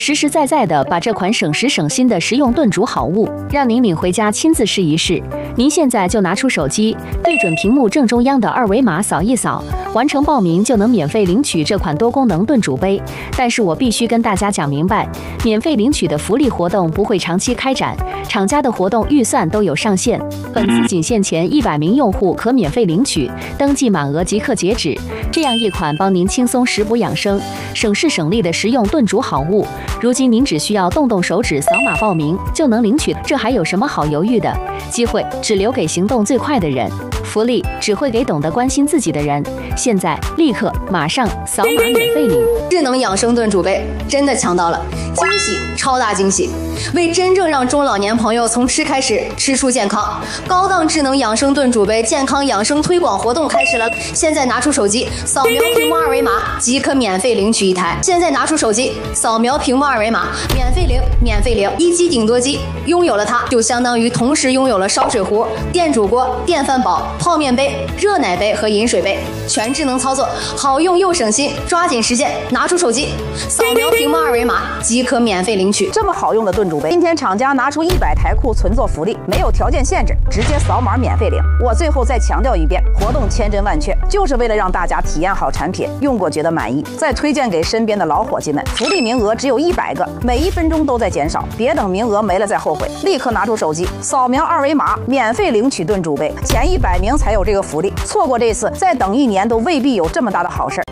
实实在在的把这款省时省心的实用炖煮好物，让您领回家亲自试一试。您现在就拿出手机，对准屏幕正中央的二维码扫一扫，完成报名就能免费领取这款多功能炖煮杯。但是我必须跟大家讲明白，免费领取的福利活动不会长期开展，厂家的活动预算都有上限。本次仅限前100名用户可免费领取，登记满额即刻截止。这样一款帮您轻松食补养生、省事省力的实用炖煮好物，如今您只需要动动手指扫码报名就能领取，这还有什么好犹豫的？机会只留给行动最快的人，福利只会给懂得关心自己的人。现在立刻马上扫码免费领！ 智能养生炖煮杯真的抢到了，惊喜，超大惊喜！为真正让中老年朋友从吃开始吃出健康，高档智能养生炖煮杯健康养生推广活动开始了。现在拿出手机，扫描屏幕二维码即可免费领取一台。现在拿出手机，扫描屏幕二维码，免费领，免费领！一机顶多机，拥有了它，就相当于同时拥有了烧水壶、电煮锅、电饭煲、泡面杯、热奶杯和饮水杯，全智能操作，好用又省心，抓紧时间拿出手机，扫描屏幕二维码即可免费领取。 这么好用的炖煮杯，今天厂家拿出100台库存做福利，没有条件限制，直接扫码免费领。我最后再强调一遍，活动千真万确，就是为了让大家体验好产品，用过觉得满意，再推荐给身边的老伙计们。福利名额只有100个，每1分钟都在减少，别等名额没了再后悔。立刻拿出手机，扫描二维码，免费领取炖煮杯，前100名才有这个福利，错过这次，再等1年都未必有这么大的好事。